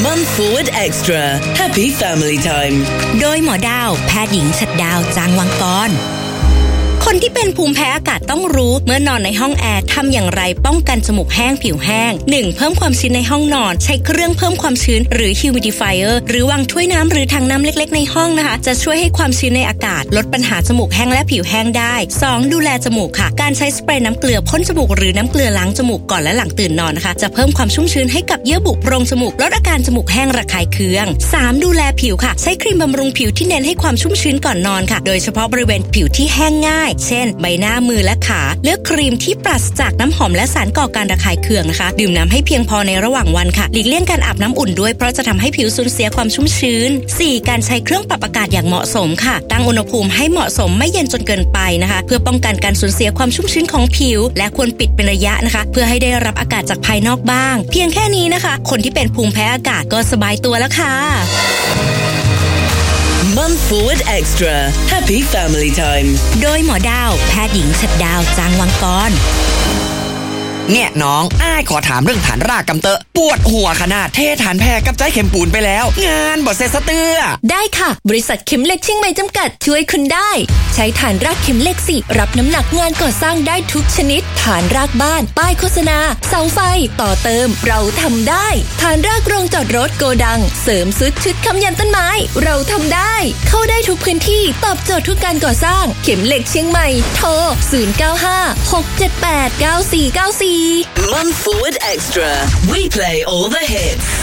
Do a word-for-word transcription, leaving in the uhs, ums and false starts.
Month Forward Extra Happy Family Time โดยหมอดาวแพทย์หญิงฉัตรดาวจางวังกรคนที่เป็นภูมิแพ้อากาศต้องรู้เมื่อนอนในห้องแอร์ทำอย่างไรป้องกันจมูกแห้งผิวแห้ง หนึ่ง เพิ่มความชื้นในห้องนอนใช้เครื่องเพิ่มความชื้นหรือ humidifier หรือวางถ้วยน้ำหรือถังน้ำเล็กๆในห้องนะคะจะช่วยให้ความชื้นในอากาศลดปัญหาจมูกแห้งและผิวแห้งได้ สอง ดูแลจมูกค่ะการใช้สเปรย์น้ำเกลือพ่นจมูกหรือน้ำเกลือล้างจมูกก่อนและหลังตื่นนอนนะคะจะเพิ่มความชุ่มชื้นให้กับเยื่อบุโพรงจมูกลดอาการจมูกแห้งระคายเคือง สาม ดูแลผิวค่ะใช้ครีมบำรุงผิวที่เน้นให้ความชุ่มชื้นก่อนนอนค่ะโดยเฉพาะบริเวณผิวที่แห้งง่ายเช่นใบหน้ามือและขาเลือกครีมที่ปราศจากน้ำหอมและสารก่อการระคายเคืองนะคะดื่มน้ำให้เพียงพอในระหว่างวันค่ะหลีกเลี่ยงการอาบน้ำอุ่นด้วยเพราะจะทำให้ผิวสูญเสียความชุ่มชื้น สี่ การใช้เครื่องปรับอากาศอย่างเหมาะสมค่ะตั้งอุณหภูมิให้เหมาะสมไม่เย็นจนเกินไปนะคะเพื่อป้องกันการสูญเสียความชุ่มชื้นของผิวและควรปิดเป็นระยะนะคะเพื่อให้ได้รับอากาศจากภายนอกบ้างเพียงแค่นี้นะคะคนที่เป็นภูมิแพ้อากาศก็สบายตัวแล้วค่ะ Month Forward Extra Happy Family Time โดยหมอดาวแพทย์หญิงฉัตรดาวจางวังกรเนี่ยน้องอ้ายขอถามเรื่องฐานรากกำเตอะปวดหัวขนาดเทฐานแพรกับใจเข็มปูนไปแล้วงานบ่เสร็จสะเตื้อได้ค่ะบริษัทเข็มเหล็กเชียงใหม่จำกัดช่วยคุณได้ใช้ฐานรากเข็มเหล็กสิรับน้ำหนักงานก่อสร้างได้ทุกชนิดฐานรากบ้านป้ายโฆษณาเสาไฟต่อเติมเราทำได้ฐานรากโรงจอดรถโกดังเสริมซุดชุดค้ำยันต้นไม้เราทำได้เข้าได้ทุกพื้นที่ตอบโจทย์ทุกการก่อสร้างเข็มเหล็กเชียงใหม่โทรศูนย์ เก้า ห้า หก เจ็ด แปด เก้า สี่ เก้า สี่ Month Forward Extra We play all the hits